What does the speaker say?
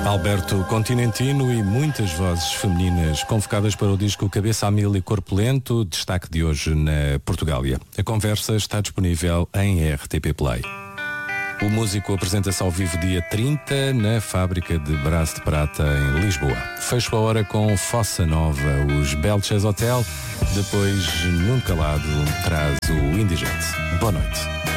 Alberto Continentino e muitas vozes femininas convocadas para o disco Cabeça a Mil e Corpo Lento, destaque de hoje na Portugália. A conversa está disponível em RTP Play. O músico apresenta-se ao vivo dia 30 na fábrica de Braço de Prata em Lisboa. Fecho a hora com Fossa Nova, os Belches Hotel. Depois, Nuno Calado traz o Indigente. Boa noite.